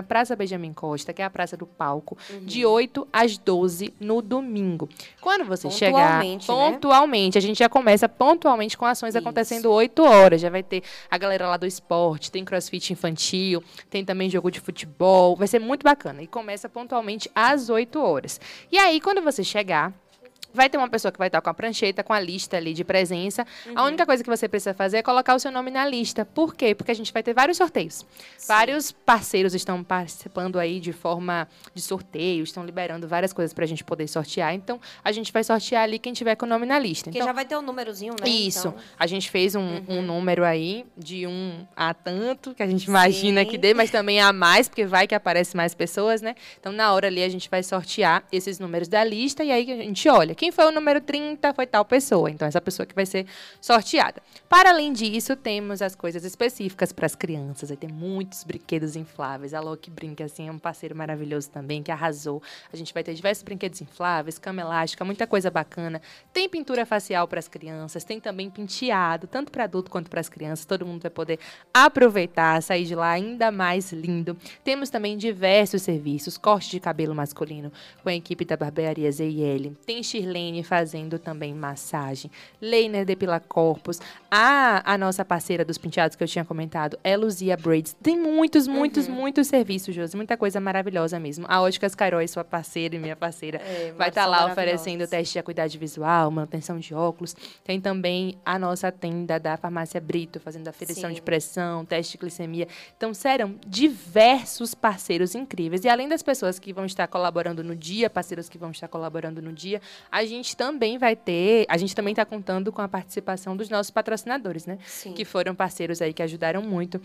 Benjamin Costa, que é a Praça do Palco, de 8 às 12 no domingo. Quando você chegar, pontualmente, a gente já começa pontualmente com ações acontecendo 8 horas. Já vai ter a galera lá do esporte, tem crossfit infantil, tem também jogo de futebol. Vai ser muito bacana. E começa pontualmente às 8 horas. E aí, quando você chegar, vai ter uma pessoa que vai estar com a prancheta, com a lista ali de presença. A única coisa que você precisa fazer é colocar o seu nome na lista. Por quê? Porque a gente vai ter vários sorteios. Vários parceiros estão participando aí de forma de sorteio, estão liberando várias coisas para a gente poder sortear. Então, a gente vai sortear ali quem tiver com o nome na lista. Porque então, já vai ter um númerozinho, né? Isso. Então. A gente fez um número aí de 1 a tanto, que a gente imagina que dê, mas também a mais, porque vai que aparece mais pessoas, né? Então, na hora ali, a gente vai sortear esses números da lista e aí a gente olha. Quem foi o número 30, foi tal pessoa. Então, essa pessoa que vai ser sorteada. Para além disso, temos as coisas específicas para as crianças. Aí tem muitos brinquedos infláveis. A Loki Brinca, assim, é um parceiro maravilhoso também, que arrasou. A gente vai ter diversos brinquedos infláveis, cama elástica, muita coisa bacana. Tem pintura facial para as crianças, tem também penteado, tanto para adulto quanto para as crianças. Todo mundo vai poder aproveitar, sair de lá ainda mais lindo. Temos também diversos serviços, corte de cabelo masculino com a equipe da Barbearia ZL. Tem Shirlene fazendo também massagem. Leiner Depila Corpus. A nossa parceira dos penteados que eu tinha comentado é Luzia Braids. Tem muitos serviços, Josi. Muita coisa maravilhosa mesmo. A Óticas Carói, sua parceira e minha parceira, vai estar lá oferecendo teste de acuidade visual, manutenção de óculos. Tem também a nossa tenda da Farmácia Brito, fazendo aferição de pressão, teste de glicemia. Então, serão diversos parceiros incríveis. E além das pessoas que vão estar colaborando no dia, parceiros que vão estar colaborando no dia, a gente também está contando com a participação dos nossos patrocinadores, né? Sim. Que foram parceiros aí que ajudaram muito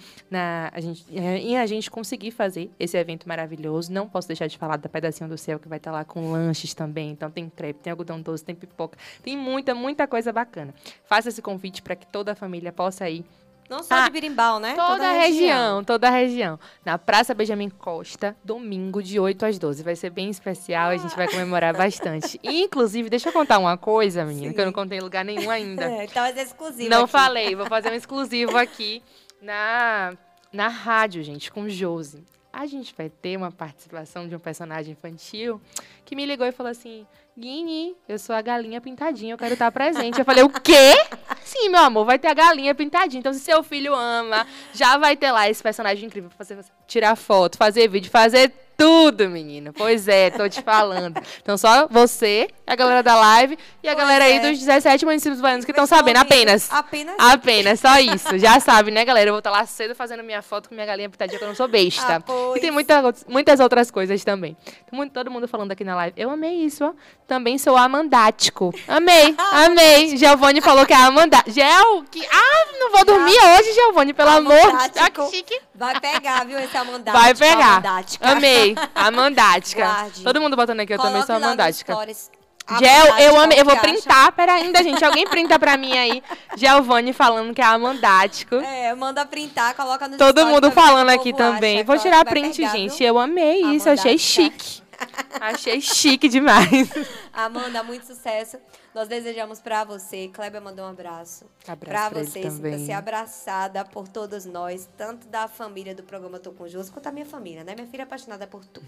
em a gente conseguir fazer esse evento maravilhoso. Não posso deixar de falar da Pedacinho do Céu, que vai estar lá com lanches também. Então tem crepe, tem algodão doce, tem pipoca, tem muita coisa bacana. Faça esse convite para que toda a família possa ir. Não só de Birimbau, né? Toda a região. Na Praça Benjamin Costa, domingo, de 8 às 12. Vai ser bem especial, a gente vai comemorar bastante. E, inclusive, deixa eu contar uma coisa, menina, que eu não contei em lugar nenhum ainda. Então vai ser exclusivo Não aqui. falei, vou fazer um exclusivo aqui na rádio, gente, com Josi. A gente vai ter uma participação de um personagem infantil que me ligou e falou assim: Guini, eu sou a galinha pintadinha, eu quero estar presente. Eu falei, o quê? Sim, meu amor, vai ter a galinha pintadinha. Então, se seu filho ama, já vai ter lá esse personagem incrível pra você tirar foto, fazer vídeo, fazer tudo, menina. Pois é, tô te falando. Então, só você, a galera da live e a galera aí dos 17 municípios baianos que estão sabendo. Apenas, só isso. Já sabe, né, galera? Eu vou estar lá cedo fazendo minha foto com minha galinha pintadinha, que eu não sou besta. E tem muitas outras coisas também. Todo mundo falando aqui na live. Eu amei isso, ó. Também sou amandático. Amei. Giovanni falou que é amandático. Não vou dormir hoje, Giovanni, pelo amor de Deus. Chique. Vai pegar, viu, esse amandático. Vai pegar. Amei. Amandática. Todo mundo botando aqui, eu também sou amandática. Eu amei. Eu vou printar, pera ainda, gente. Alguém printa pra mim aí. Giovanni falando que é amandático. Manda printar, coloca no Todo mundo falando aqui também. Vou tirar print, pegar, gente. Viu? Eu amei isso, achei chique. Achei chique demais. Amanda, muito sucesso. Nós desejamos pra você. Kleber mandou um abraço. Pra você, ser abraçada por todos nós, tanto da família do programa Tô com Josi, quanto da minha família, né? Minha filha é apaixonada por tu.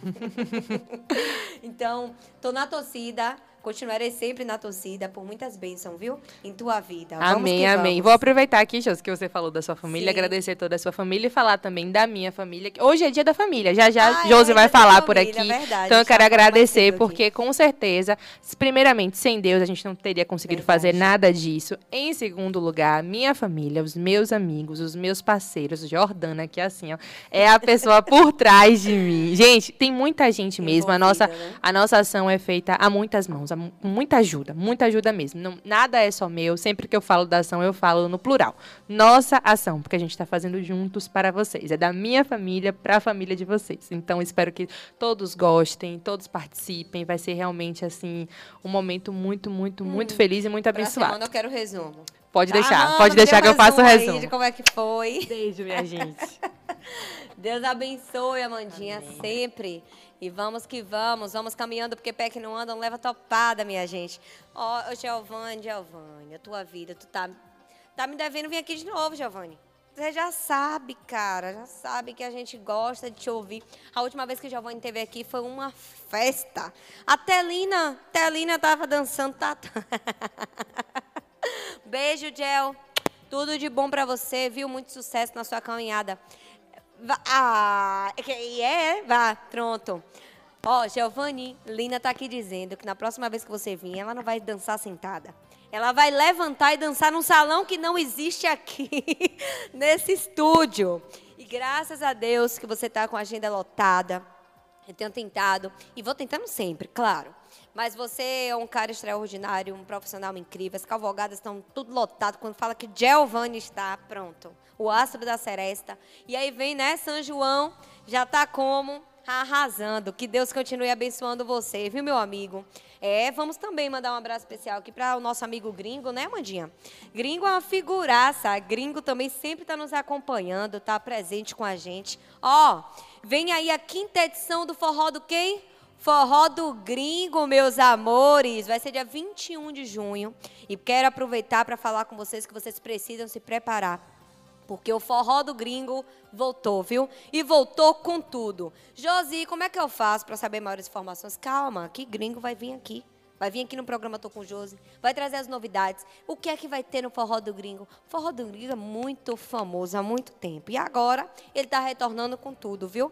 Então, tô na torcida. Continuarei sempre na torcida por muitas bênçãos, viu? Em tua vida. Amém. Vou aproveitar aqui, Josi, que você falou da sua família, agradecer toda a sua família e falar também da minha família. Hoje é dia da família, já Josi vai falar por aqui. Verdade, então eu quero agradecer, porque com certeza, primeiramente, sem Deus, a gente não teria conseguido fazer nada disso. Em segundo lugar, minha família, os meus amigos, os meus parceiros, Jordana, que é assim, ó, é a pessoa por trás de mim. Gente, tem muita gente mesmo. A nossa ação é feita a muitas mãos. Muita ajuda mesmo. Nada é só meu. Sempre que eu falo da ação, eu falo no plural. Nossa ação, porque a gente está fazendo juntos para vocês. É da minha família para a família de vocês. Então, espero que todos gostem, todos participem. Vai ser realmente, assim, um momento muito feliz e muito abençoado. Semana eu quero o resumo. Pode deixar que eu faço o resumo. De como é que foi. Beijo, minha gente. Deus abençoe, Amandinha, sempre. E vamos que vamos caminhando, porque pé que não anda, não leva topada, minha gente. Giovanni, a tua vida, tu tá me devendo vir aqui de novo, Giovanni. Você já sabe, cara, já sabe que a gente gosta de te ouvir. A última vez que Giovanni esteve aqui foi uma festa. A Telina tava dançando. Beijo, Gel. Tudo de bom pra você, viu? Muito sucesso na sua caminhada. Vá, pronto. Ó, Giovanni, Lina tá aqui dizendo que na próxima vez que você vir, ela não vai dançar sentada. Ela vai levantar e dançar num salão que não existe aqui, nesse estúdio. E graças a Deus que você tá com a agenda lotada. Eu tenho tentado, e vou tentando sempre, claro. Mas você é um cara extraordinário, um profissional incrível. As cavalgadas estão tudo lotado. Quando fala que Giovanni está, pronto. O astro da seresta. E aí vem, né, São João, já tá como? Arrasando. Que Deus continue abençoando você, viu, meu amigo? Vamos também mandar um abraço especial aqui para o nosso amigo Gringo, né, Mandinha? Gringo é uma figuraça. Gringo também sempre está nos acompanhando, está presente com a gente. Ó, vem aí a 5ª edição do Forró do quem? Forró do Gringo, meus amores. Vai ser dia 21 de junho. E quero aproveitar para falar com vocês que vocês precisam se preparar. Porque o Forró do Gringo voltou, viu? E voltou com tudo. Josi, como é que eu faço para saber maiores informações? Calma, que Gringo vai vir aqui. Vai vir aqui no programa Tô com Josi. Vai trazer as novidades. O que é que vai ter no Forró do Gringo? O Forró do Gringo é muito famoso há muito tempo. E agora ele está retornando com tudo, viu?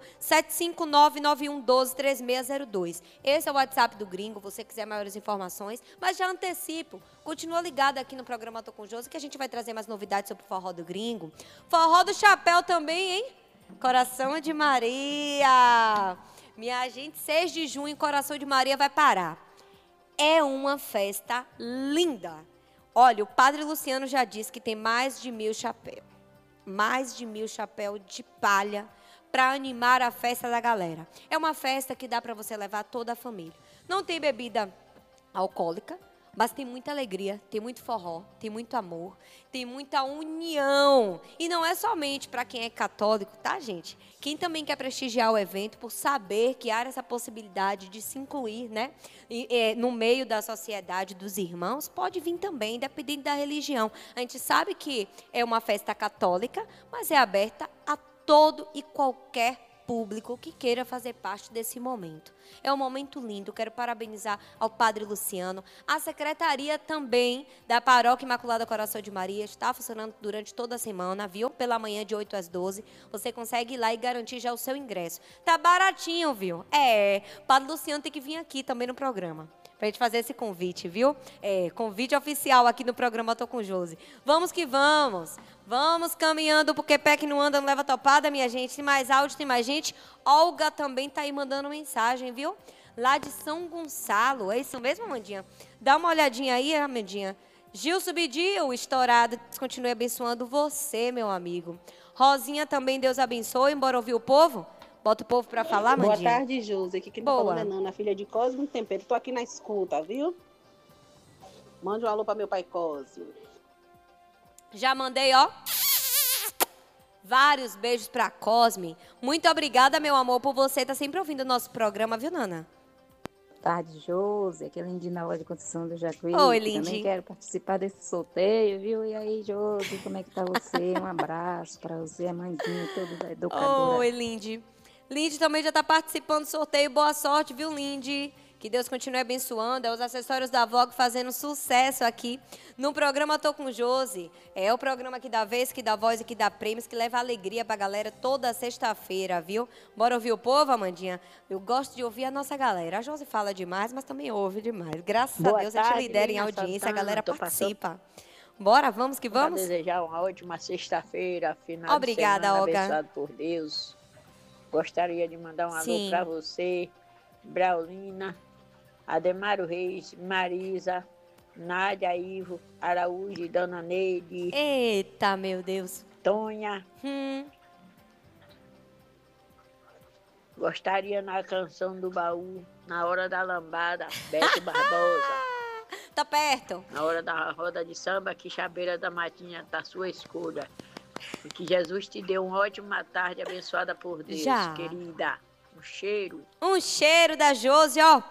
759-9112-3602. Esse é o WhatsApp do Gringo, se você quiser maiores informações. Mas já antecipo. Continua ligado aqui no programa Tô com Josi, que a gente vai trazer mais novidades sobre o Forró do Gringo. Forró do Chapéu também, hein? Coração de Maria. Minha gente, 6 de junho, Coração de Maria vai parar. É uma festa linda. Olha, o Padre Luciano já disse que tem mais de 1000 chapéus. Mais de 1000 chapéus de palha para animar a festa da galera. É uma festa que dá para você levar toda a família. Não tem bebida alcoólica, mas tem muita alegria, tem muito forró, tem muito amor, tem muita união. E não é somente para quem é católico, tá, gente? Quem também quer prestigiar o evento por saber que há essa possibilidade de se incluir, né, no meio da sociedade dos irmãos, pode vir também, dependendo da religião. A gente sabe que é uma festa católica, mas é aberta a todo e qualquer público que queira fazer parte desse momento. É um momento lindo, quero parabenizar ao Padre Luciano. A secretaria também da Paróquia Imaculada Coração de Maria está funcionando durante toda a semana, viu? Pela manhã de 8 às 12, você consegue ir lá e garantir já o seu ingresso. Tá baratinho, viu? Padre Luciano tem que vir aqui também no programa, pra gente fazer esse convite, viu? Convite oficial aqui no programa Tô com Josi. Vamos que vamos. Vamos caminhando, porque pé que não anda não leva topada, minha gente. Tem mais áudio, tem mais gente. Olga também tá aí mandando mensagem, viu? Lá de São Gonçalo. É isso mesmo, Amandinha? Dá uma olhadinha aí, Amandinha. Gil Subidil, estourado. Continue abençoando você, meu amigo. Rosinha também, Deus abençoe. Bora ouvir o povo? Bota o povo pra falar, Mandinha. Boa tarde, Josi. Aqui quem tá falando é Nana, filha de Cosme Tempero. Tô aqui na escuta, viu? Mande um alô pra meu pai Cosme. Já mandei, ó, vários beijos pra Cosme. Muito obrigada, meu amor, por você estar sempre ouvindo o nosso programa, viu, Nana? Boa tarde, Josi. Aqui é Lindinha na Loja de Construção do Jacuí. Oi, Lindy. Também quero participar desse sorteio, viu? E aí, Josi, como é que tá você? Um abraço pra você, a Mandinha, toda da educadora. Oi, Lindy. Lindy também já tá participando do sorteio. Boa sorte, viu, Lindy? Que Deus continue abençoando. É os acessórios da Vogue fazendo sucesso aqui no programa Tô com Josi. É o programa que dá vez, que dá voz e que dá prêmios, que leva alegria pra galera toda sexta-feira, viu? Bora ouvir o povo, Amandinha? Eu gosto de ouvir a nossa galera. A Josi fala demais, mas também ouve demais. Graças a Deus, a gente lidera em audiência, a galera participa. Bora, vamos que vamos? Para desejar uma ótima sexta-feira, final Obrigada, de semana, Olga. abençoado por Deus. Gostaria de mandar um alô para você, Braulina, Ademaro Reis, Marisa, Nádia Ivo, Araújo, Dona Neide. Eita, meu Deus. Tonha. Gostaria na canção do baú, na hora da lambada, Beto Barbosa. Tá perto. Na hora da roda de samba, Quixabeira da Matinha, da sua escolha. E que Jesus te dê uma ótima tarde, abençoada por Deus, querida. Um cheiro. Um cheiro da Josi, ó.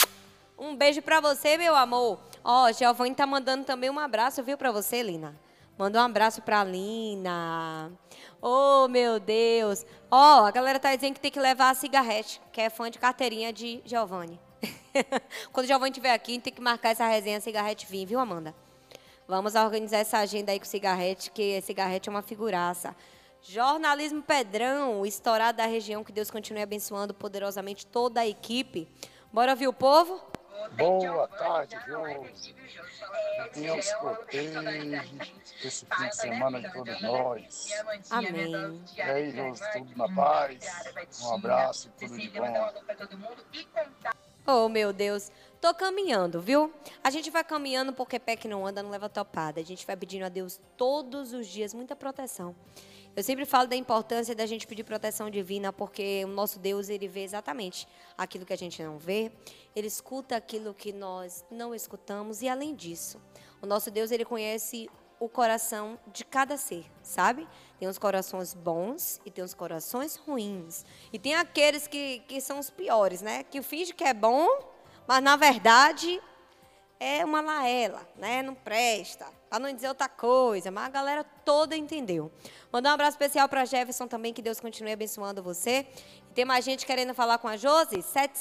Um beijo pra você, meu amor. Ó, Giovanni tá mandando também um abraço, viu, pra você, Lina. Manda um abraço pra Lina. Oh, meu Deus. Ó, a galera tá dizendo que tem que levar a cigarrete, que é fã de carteirinha de Giovanni. Quando o Giovanni estiver aqui, tem que marcar essa resenha cigarrete vir, viu, Amanda? Vamos organizar essa agenda aí com o cigarrete, que cigarrete é uma figuraça. Jornalismo Pedrão, estourado da região, que Deus continue abençoando poderosamente toda a equipe. Bora ouvir o povo? Boa tarde, Josi. Que Deus proteja esse fim de semana de todos nós. Amém. E aí, Josi, tudo na paz? Um abraço e tudo de bom. Oh, meu Deus. Tô caminhando, viu? A gente vai caminhando porque pé que não anda não leva topada. A gente vai pedindo a Deus todos os dias muita proteção. Eu sempre falo da importância da gente pedir proteção divina, porque o nosso Deus, ele vê exatamente aquilo que a gente não vê, ele escuta aquilo que nós não escutamos, e além disso, o nosso Deus, ele conhece o coração de cada ser, sabe? Tem os corações bons e tem os corações ruins. E tem aqueles que são os piores, né? Que finge que é bom, mas na verdade é uma laela, né? Não presta, para não dizer outra coisa, mas a galera toda entendeu. Mandar um abraço especial para Jefferson também, que Deus continue abençoando você. E tem mais gente querendo falar com a Josi?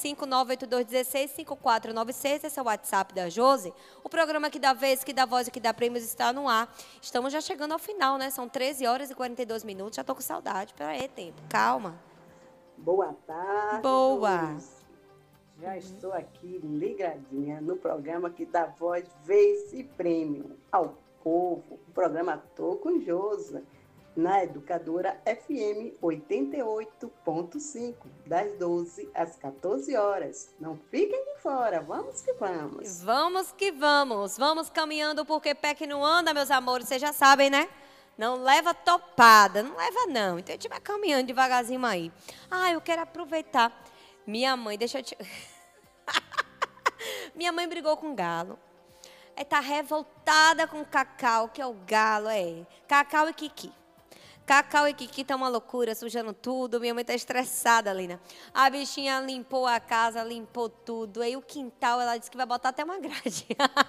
75982165496, esse é o WhatsApp da Josi. O programa que dá vez, que dá voz e que dá prêmios está no ar. Estamos já chegando ao final, né? São 13 horas e 42 minutos, já tô com saudade. Peraí, tempo, calma. Boa tarde. Boa. Já estou aqui ligadinha no programa que dá voz, vez e prêmio ao povo. O programa Tô com Josa, na Educadora FM 88.5, das 12 às 14 horas. Não fiquem de fora, vamos que vamos. Vamos que vamos. Vamos caminhando porque pé que não anda, meus amores, vocês já sabem, né? Não leva topada, não leva não. Então a gente vai caminhando devagarzinho aí. Ah, eu quero aproveitar. Minha mãe, deixa eu te... Minha mãe brigou com o galo. Tá revoltada com o Cacau, que é o galo, Cacau e Kiki. Cacau e Kiki tá uma loucura, sujando tudo. Minha mãe tá estressada, Lina. A bichinha limpou a casa, limpou tudo. Aí o quintal, ela disse que vai botar até uma grade.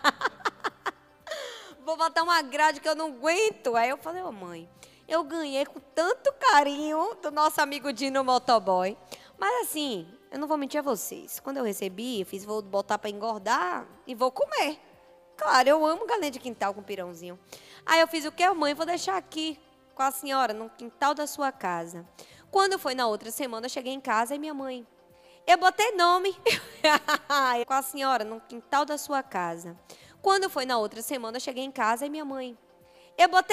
Vou botar uma grade que eu não aguento. Aí eu falei, mãe, eu ganhei com tanto carinho do nosso amigo Dino Motoboy. Mas assim, eu não vou mentir a vocês. Quando eu recebi, eu vou botar para engordar e vou comer. Claro, eu amo galinha de quintal com pirãozinho. Aí eu fiz o quê? Mãe, vou deixar aqui com a senhora, no quintal da sua casa. Quando foi na outra semana, eu cheguei em casa e minha mãe... Eu botei nome com a senhora, no quintal da sua casa. Quando foi na outra semana, eu cheguei em casa e minha mãe... Eu botei